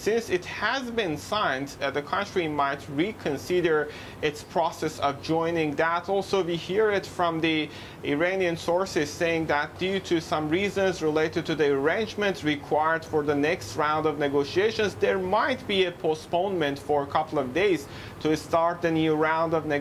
since it has been signed, the country might reconsider its process of joining that. Also, we hear it from the Iranian sources saying that due to some reasons related to the arrangements required for the next round of negotiations, there might be a postponement for a couple of days to start the new round of negotiations.